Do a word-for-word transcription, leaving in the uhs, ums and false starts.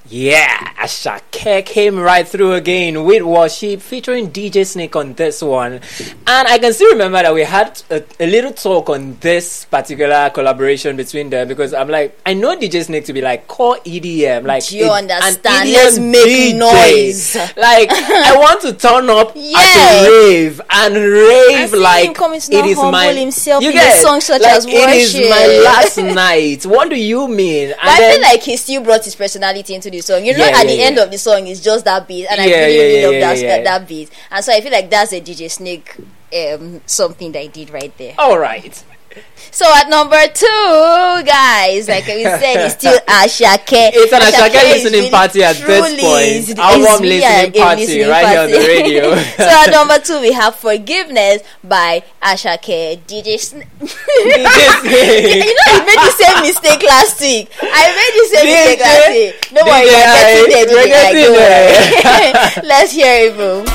Yeah, Asake came right through again with Worship featuring D J Snake on this one. And I can still remember that we had a, a little talk on this particular collaboration between them, because I'm like, I know D J Snake to be like core E D M. Like, do you it, understand? Let's make D J. noise. Like, I want to turn up Yeah. at a rave and rave see like him coming to it now is humble my himself you in get a song such like, as it is Worship. my last night. What do you mean? And But I then- feel like he still brought his personality into the song. You know, Yeah, at yeah, the yeah. end of the song, it's just that beat, and I Yeah, really, yeah, really yeah, love yeah, that yeah. that beat. And so I feel like that's a D J Snake um something that he did right there. all right. So at number two, guys, like we said, it's still Asake. It's an Asake is listening really, party at truly this is- point. Album is really listening a- a party listening right here on the party. radio. So at number two, we have Forgiveness by Asake. D J Sn- D J Snake. You know, you made the same mistake last week. I made the same D J mistake last week. Don't worry, D J we're getting there. we're D J, like, getting don't there. worry. Let's hear it, boom.